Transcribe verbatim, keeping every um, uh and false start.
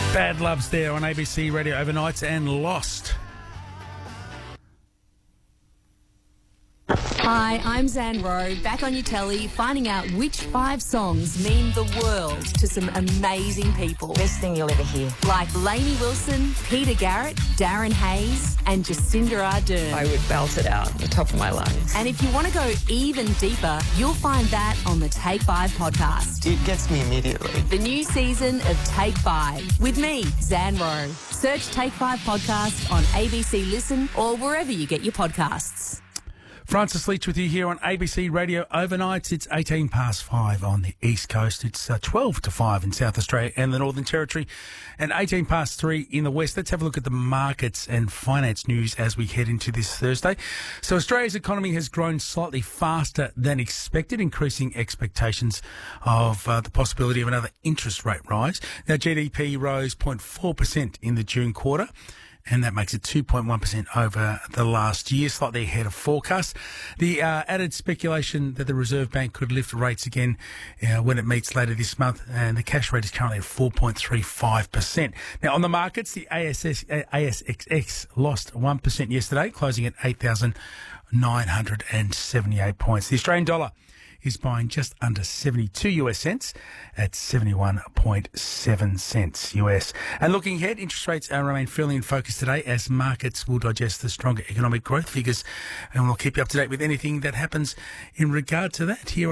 Bad Loves there on A B C Radio Overnight and Lost. Hi, I'm Zan Rowe, back on your telly, finding out which five songs mean the world to some amazing people. Best thing you'll ever hear. Like Lainey Wilson, Peter Garrett, Darren Hayes, and Jacinda Ardern. I would belt it out at the top of my lungs. And if you want to go even deeper, you'll find that on the Take Five podcast. It gets me immediately. The new season of Take Five with me, Zan Rowe. Search Take Five podcast on A B C Listen or wherever you get your podcasts. Francis Leach with you here on A B C Radio Overnights. It's eighteen past five on the East Coast. It's uh, twelve to five in South Australia and the Northern Territory, and eighteen past three in the West. Let's have a look at the markets and finance news as we head into this Thursday. So Australia's economy has grown slightly faster than expected, increasing expectations of uh, the possibility of another interest rate rise. Now, G D P rose zero point four percent in the June quarter, and that makes it two point one percent over the last year, slightly ahead of forecast. The uh, added speculation that the Reserve Bank could lift rates again uh, when it meets later this month, and the cash rate is currently at four point three five percent. Now, on the markets, the A S S, uh, A S X X lost one percent yesterday, closing at eight thousand nine hundred seventy-eight points. The Australian dollar is buying just under seventy-two U S cents at seventy-one point seven cents U S. And looking ahead, interest rates uh, remain fairly in focus today as markets will digest the stronger economic growth figures, and we'll keep you up to date with anything that happens in regard to that here on